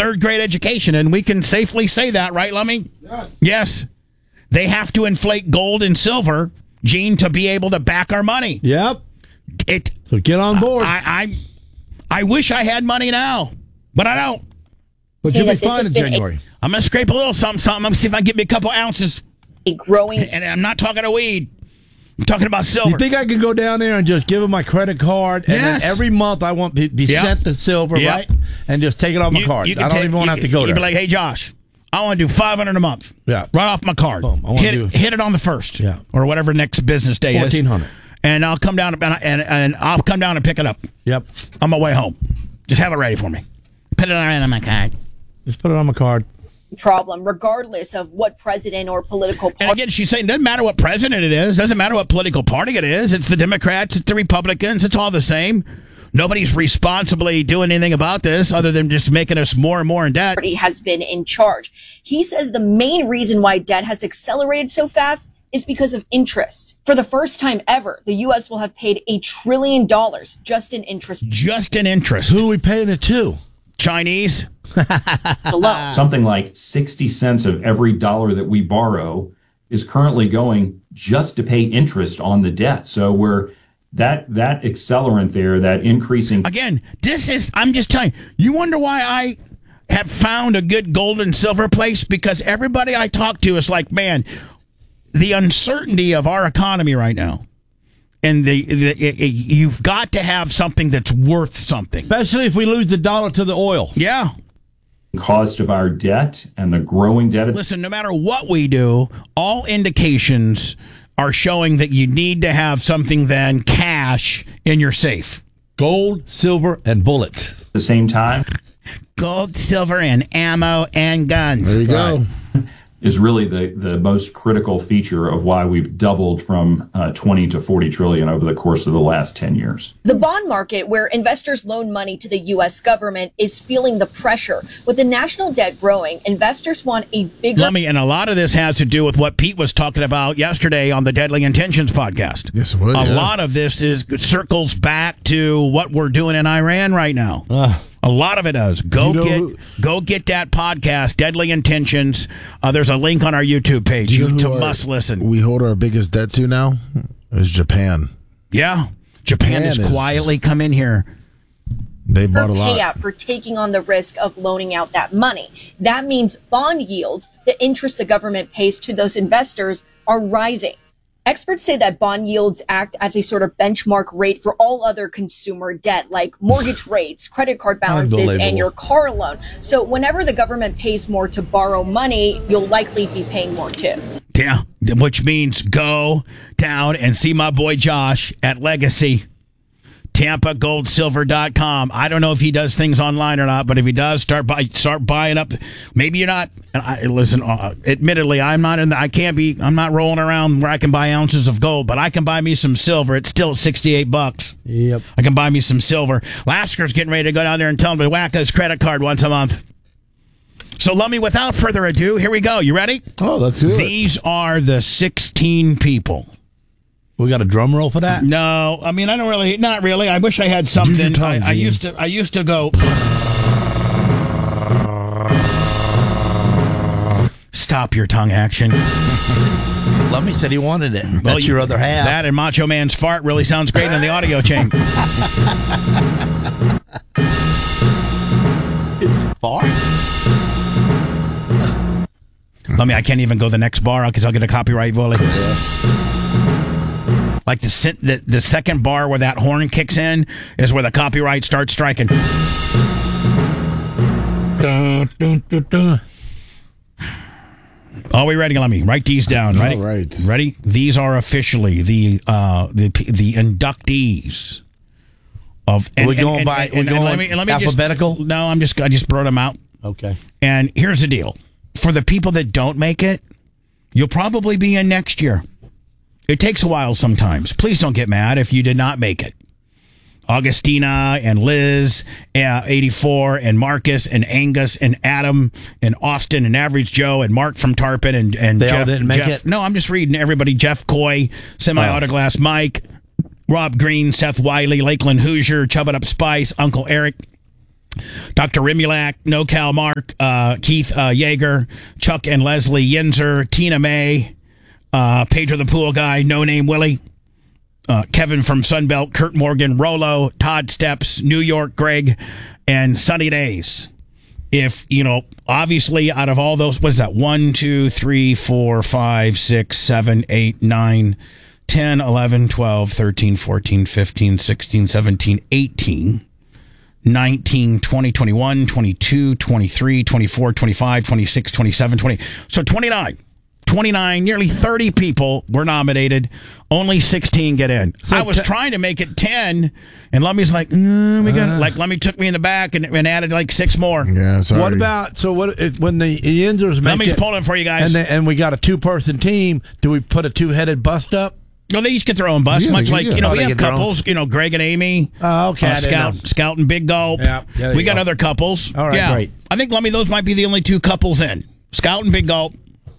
third grade education, and we can safely say that, right, Lummy? Yes. Yes. They have to inflate gold and silver, Gene, to be able to back our money. Yep. So get on board. I wish I had money now, but I don't. But you'll be fine in January. I'm going to scrape a little something. I'm going to see if I can get me a couple ounces. A growing... And I'm not talking of weed. I'm talking about silver. You think I can go down there and just give them my credit card, and then every month I want to be sent the silver, right? And just take it off my card. I don't even want to have to go there. You'd be like, hey, Josh, I want to do $500 a month. Yeah. Right off my card. Boom. Hit it on the 1st. Yeah. Or whatever next business day is. $1,400. And I'll come down and I'll come down and pick it up. Yep. On my way home. Just have it ready for me. Put it on my card. Just put it on my card. Problem, regardless of what president or political party. And again, she's saying it doesn't matter what president it is, doesn't matter what political party it is. It's the Democrats, it's the Republicans, it's all the same. Nobody's responsibly doing anything about this other than just making us more and more in debt. Has been in charge. He says the main reason why debt has accelerated so fast is because of interest. For the first time ever, the U.S. will have paid $1 trillion just in interest. Just in interest. Who are we paying it to? Chinese. Alone. Something like 60 cents of every dollar that we borrow is currently going just to pay interest on the debt. So we're that accelerant there, that increasing. Again, I'm just telling you, wonder why I have found a good gold and silver place? Because everybody I talk to is like, man, the uncertainty of our economy right now. And you've got to have something that's worth something. Especially if we lose the dollar to the oil. Yeah. Cost of our debt and the growing debt. Listen, no matter what we do, all indications are showing that you need to have something then cash in your safe. Gold, silver, and bullets. At the same time. Gold, silver, and ammo and guns. There you go. Is really the most critical feature of why we've doubled from 20 to 40 trillion over the course of the last 10 years. The bond market, where investors loan money to the U.S. government, is feeling the pressure. With the national debt growing, investors want a bigger... And a lot of this has to do with what Pete was talking about yesterday on the Deadly Intentions podcast. Yes, it would, A lot of this circles back to what we're doing in Iran right now. A lot of it does. Go get that podcast, Deadly Intentions. There's a link on our YouTube page. You must listen. We hold our biggest debt to now is Japan. Yeah. Japan has quietly come in here. They bought a lot. Payout for taking on the risk of loaning out that money. That means bond yields, the interest the government pays to those investors, are rising. Experts say that bond yields act as a sort of benchmark rate for all other consumer debt, like mortgage rates, credit card balances, and your car loan. So whenever the government pays more to borrow money, you'll likely be paying more too. Yeah, which means go down and see my boy Josh at Legacy. TampaGoldSilver.com. I don't know if he does things online or not, but if he does, start buying up. Maybe you're not. Listen, admittedly, I'm not I'm not rolling around where I can buy ounces of gold, but I can buy me some silver. It's still $68. Yep. I can buy me some silver. Lasker's getting ready to go down there and tell him to whack his credit card once a month. So, Lummy, without further ado, here we go. You ready? Oh, let's do it. These are the 16 people. We got a drum roll for that? No, I mean, not really. I wish I had something. I used to go. Stop your tongue action. Lummy said he wanted it. That's your other half. That and Macho Man's fart really sounds great in the audio chain. It's fart? I can't even go the next bar because I'll get a copyright bullet. Yes. Like the second bar where that horn kicks in is where the copyright starts striking. Dun, dun, dun, dun. Are we ready? Let me write these down. Ready? All right. Ready? These are officially the inductees of. Are we going alphabetical? No, I just brought them out. Okay. And here's the deal: for the people that don't make it, you'll probably be in next year. It takes a while sometimes. Please don't get mad if you did not make it. Augustina and Liz, 84, and Marcus and Angus and Adam and Austin and Average Joe and Mark from Tarpon and they Jeff. All didn't make it? No, I'm just reading everybody. Jeff Coy, Semi-Autoglass Mike, Rob Green, Seth Wiley, Lakeland Hoosier, Chub It Up Spice, Uncle Eric, Dr. Rimulak, NoCal Mark, Keith Yeager, Chuck and Leslie Yinzer, Tina May, Pedro the Pool Guy, No Name Willie, Kevin from Sunbelt, Kurt Morgan, Rolo, Todd Steps, New York Greg, and Sunny Days. If, obviously out of all those, what is that? 1, 2, 3, 4, 5, 6, 7, 8, 9, 10, 11, 12, 13, 14, 15, 16, 17, 18, 19, 20, 21, 22, 23, 24, 25, 26, 27, 20. So 29. 29, nearly 30 people were nominated. Only 16 get in. So I was trying to make it 10, and Lummy's like, we got Lummy took me in the back and added like 6 more. Yeah, sorry. What about when the Yinzers make Lummy's pulling for you guys, and we got a 2-person team? Do we put a 2-headed bust up? No, they each get their own bus, much like, we have couples, Greg and Amy. Oh, okay. Scout and Big Gulp. Yeah, we got other couples. All right, great. I think, Lummy, those might be the only 2 couples in. Scout and Big Gulp.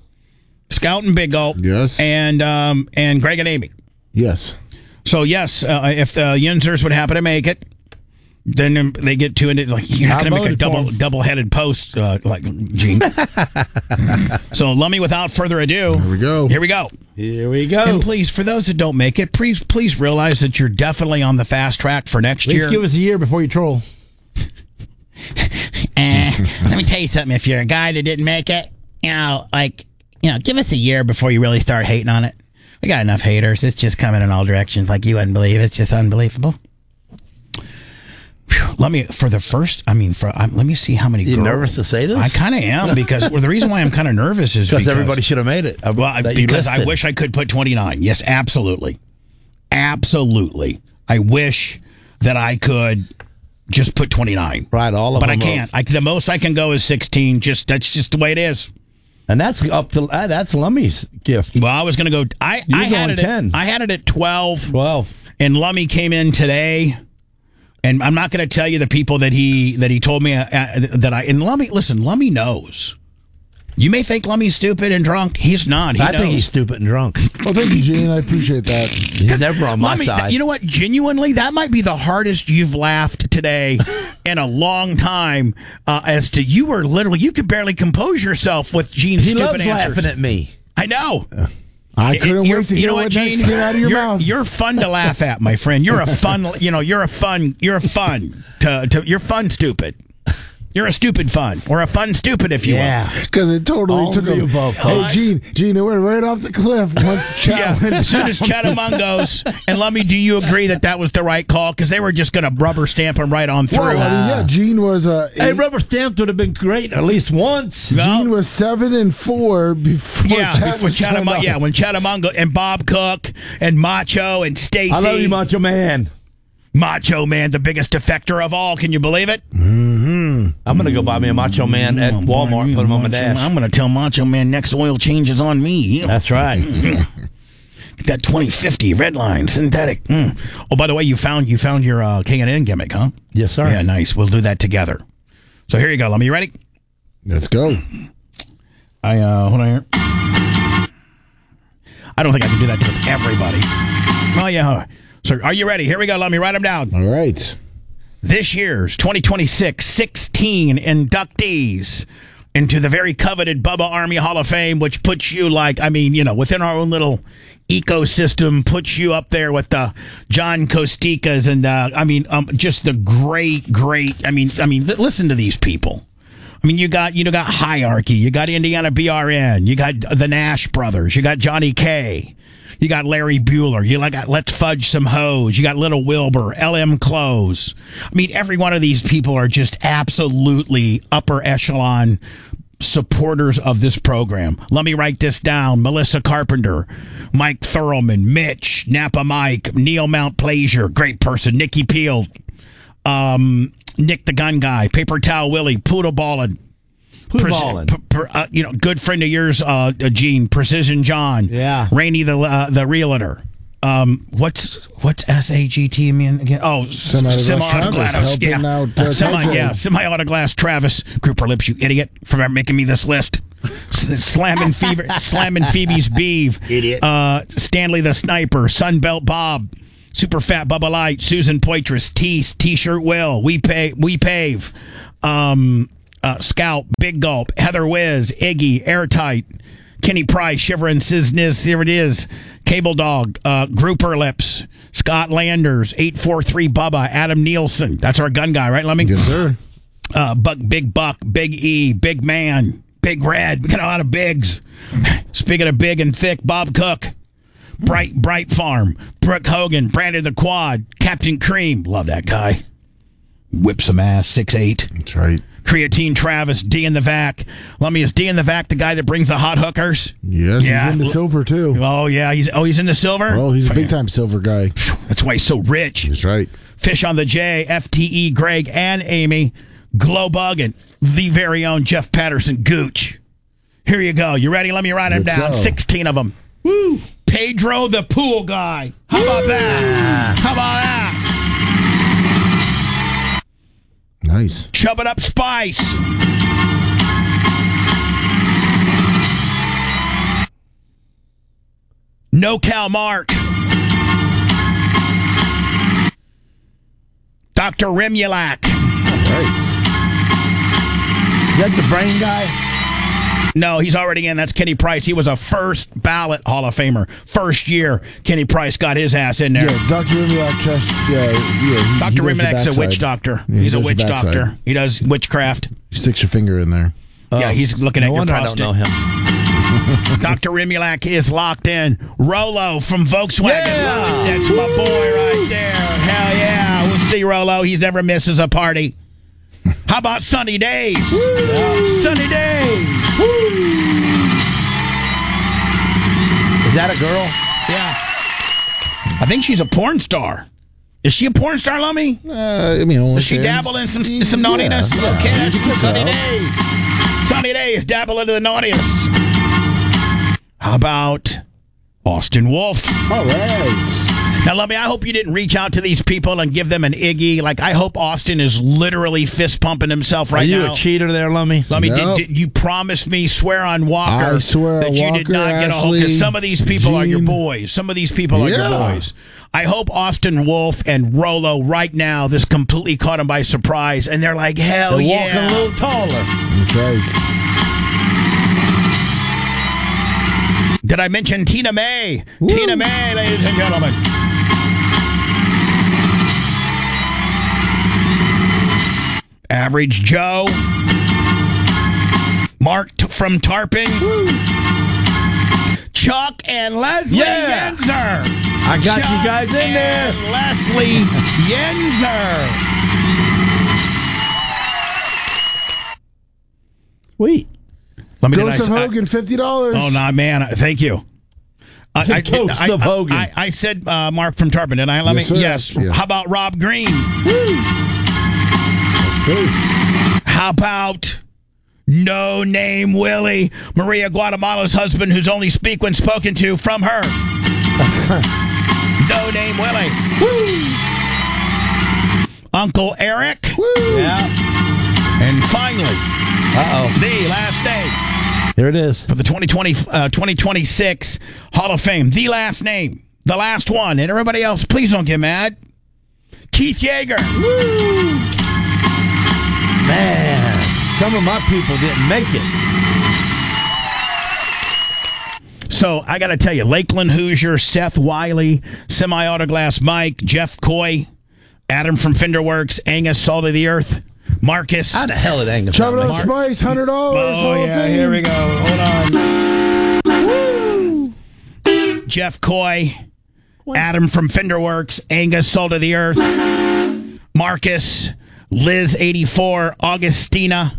Yes. And Greg and Amy. Yes. So, yes, if the Yinzers would happen to make it, then they get 2, and you're not going to make a double-headed post like Gene. So, Lummy, without further ado, Here we go. And please, for those that don't make it, please realize that you're definitely on the fast track for next year. Please give us a year before you troll. Let me tell you something. If you're a guy that didn't make it, give us a year before you really start hating on it. We got enough haters. It's just coming in all directions like you wouldn't believe. It's just unbelievable. Let me see how many girls. You nervous to say this? I kind of am, because the reason why I'm kind of nervous is because everybody should have made it. Because I wish I could put 29. Yes, absolutely. Absolutely. I wish that I could just put 29. Right, all of them. But I can't. The most I can go is 16. That's just the way it is. And that's up to that's Lummy's gift. Well, I was going to go. I had it 10. I had it at 12. 12. And Lummy came in today. And I'm not going to tell you the people that he told me and Lummy, listen, Lummy knows. You may think Lummy's stupid and drunk. He's not. I think he's stupid and drunk. Well, thank you, Gene. I appreciate that. He's never on my side. You know what? Genuinely, that might be the hardest you've laughed today in a long time. As to you could barely compose yourself with Gene's stupid answers. He loves laughing at me. I know. I couldn't wait to hear what next came out of your mouth. You're fun to laugh at, my friend. You're a fun. You're fun stupid. You're a stupid fun, or a fun stupid, if you will. Yeah, because it totally took him. Hey, Gene, it went right off the cliff once Chat went as soon as Chattamungo's. And Lummy, do you agree that was the right call? Because they were just going to rubber stamp him right on through. Well, Gene was rubber stamped would have been great at least once. Gene was 7-4 before. Before Chattamungo. Yeah, when Chattamungo and Bob Cook and Macho and Stacy. I love you, Macho Man. Macho Man, the biggest defector of all. Can you believe it? Mm-hmm. I'm going to go buy me a Macho Man at Walmart, put him on my dash. I'm going to tell Macho Man next oil change is on me. That's right. That 2050 Redline synthetic. Oh, by the way, you found your K&N gimmick, huh? Yes, sir. Yeah, nice. We'll do that together. So here you go. You ready? Let's go. Hold on here. I don't think I can do that with everybody. Oh, yeah. So are you ready? Here we go. Let me write them down. All right. This year's 2026 16 inductees into the very coveted Bubba Army Hall of Fame, which puts you within our own little ecosystem, puts you up there with the John Costikas and just the great. Listen to these people. You got Hierarchy, you got Indiana BRN, you got the Nash brothers, you got Johnny K. You got Larry Bueller. You got Let's Fudge Some Hoes. You got Little Wilbur, LM Close. Every one of these people are just absolutely upper echelon supporters of this program. Let me write this down. Melissa Carpenter, Mike Thurlman, Mitch, Napa Mike, Neil Mount Plaisir, great person, Nikki Peel, Nick the Gun Guy, Paper Towel Willie, Poodle Ballin'. Good friend of yours, Gene, Precision John. Yeah. Rainey the realtor. What's SAGT mean again? Oh, semi-autoglass. Yeah. Semi-autoglass Travis. Grouper Lips, you idiot, for making me this list. Slamming Phoebe's Beeve. Idiot. Stanley the Sniper. Sunbelt Bob. Super Fat Bubba Light, Susan Poitras, T-Shirt Will, We Pave, Scout, Big Gulp, Heather Wiz, Iggy, Airtight, Kenny Price, Shiver and Sizniz, here it is, Cable Dog, Grouper Lips, Scott Landers, 843 Bubba, Adam Nielsen. That's our gun guy, right, Lemmy? Yes, sir. Big Buck, Big E, Big Man, Big Red. We got a lot of bigs. Speaking of big and thick, Bob Cook, Bright Farm, Brooke Hogan, Brandon the Quad, Captain Cream. Love that guy. Whip some ass, 6'8". That's right. Creatine Travis, D in the Vac. Lummy, is D in the Vac the guy that brings the hot hookers? Yes, yeah. He's in the silver, too. Oh, yeah. He's in the silver? Oh, he's a big-time silver guy. That's why he's so rich. That's right. Fish on the J, FTE, Greg, and Amy. Glow Buggin', the very own Jeff Patterson, Gooch. Here you go. You ready? Let me write them down. Go. 16 of them. Woo! Pedro the Pool Guy. How about that? How about that? Nice. Chub It Up Spice. No Cal Mark. Dr. Remulac. Right. Is that the brain guy? No, he's already in. That's Kenny Price. He was a first ballot Hall of Famer. First year, Kenny Price got his ass in there. Yeah, Dr. Remulac. Dr. Remulac's a witch doctor. Yeah, he's a witch doctor. He does witchcraft. He sticks your finger in there. Yeah, he's looking at your prostate. I don't know him. Dr. Remulac is locked in. Rolo from Volkswagen. Yeah. That's my boy right there. Hell yeah. We'll see Rolo. He never misses a party. How about Sunny Days? Sunny Days. Is that a girl? Yeah. I think she's a porn star. Is she a porn star, Lummy? Does she dabble in some naughtiness? Yeah. Okay, that's for Sunny Days. Sunny Days, dabble into the naughtiness. How about Austin Wolf? All right. Now, Lummy, I hope you didn't reach out to these people and give them an Iggy. Like, I hope Austin is literally fist pumping himself right now. Are you a cheater there, Lummy? Lummy, Nope. did you promise me, swear on Walker, I swear that you did Walker, not get a hold? Because some of these people are your Gene. boys. Some of these people are your boys. I hope Austin Wolf and Rolo right now, this completely caught them by surprise, and they're like, hell They're yeah. walking a little taller. That's right. Did I mention Tina May? Woo. Tina May, ladies and gentlemen. Average Joe. Mark from Tarpon. Woo. Chuck and Leslie Yenzer. I got Chuck you guys in there. Leslie Yenzer. Sweet. Joseph Hogan, $50. Oh, no, man. Thank you. Toast of Hogan. I said Mark from Tarpon, didn't I? Yes. Yeah. How about Rob Green? How about No Name Willie, Maria Guatemala's husband, who's only speak when spoken to from her? No Name Willie. Woo. Uncle Eric. Woo. Yeah. And finally, the last name. Here it is. For the 2026 Hall of Fame. The last name. The last one. And everybody else, please don't get mad. Keith Yeager. Woo. Man, some of my people didn't make it. So I got to tell you, Lakeland Hoosier, Seth Wiley, Semi-Autoglass Mike, Jeff Coy, Adam from Fenderworks, Angus, Salt of the Earth, Marcus. How the hell did Angus? Chub It Up Spice, $100. Oh, yeah, here we go. Hold on. Woo. Jeff Coy, Adam from Fenderworks, Angus, Salt of the Earth, Marcus, Liz 84, Augustina,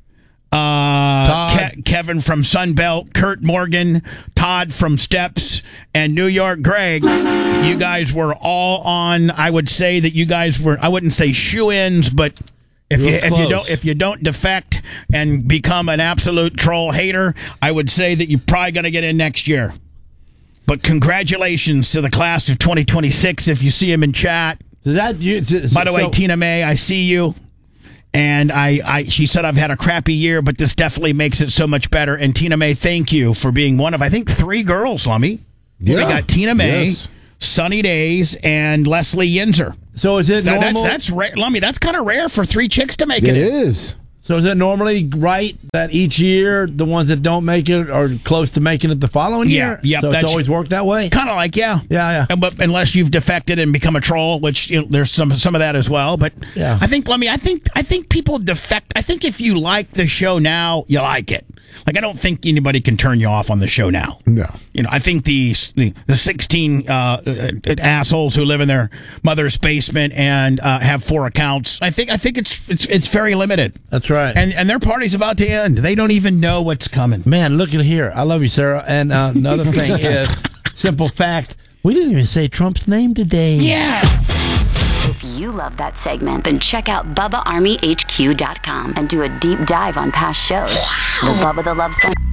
Kevin from Sunbelt, Kurt Morgan, Todd from Steps, and New York Greg. You guys were all on. I would say that you guys were. I wouldn't say shoe-ins, but if you don't defect and become an absolute troll hater, I would say that you're probably going to get in next year. But congratulations to the class of 2026. If you see him in chat. By the way, Tina May, I see you. And she said, I've had a crappy year, but this definitely makes it so much better. And Tina May, thank you for being one of, I think, 3 girls, Lummy. Yeah. We got Tina May, sunny days, and Leslie Yinzer. So is it normal? That's rare. Lummy, that's kind of rare for 3 chicks to make it. It is. So is it normally right that each year the ones that don't make it are close to making it the following year? Yeah. So it's always worked that way? Kind of like, yeah. But unless you've defected and become a troll, which there's some of that as well. But yeah. I think people defect. I think if you like the show now, you like it. Like, I don't think anybody can turn you off on the show now. No. I think the 16 assholes who live in their mother's basement and have 4 accounts. I think it's very limited. That's right. And their party's about to end. They don't even know what's coming. Man, look at here. I love you, Sarah. And another thing is, simple fact, we didn't even say Trump's name today. Yeah. If you love that segment, then check out BubbaArmyHQ.com and do a deep dive on past shows. Wow. The Bubba the Love Sponge.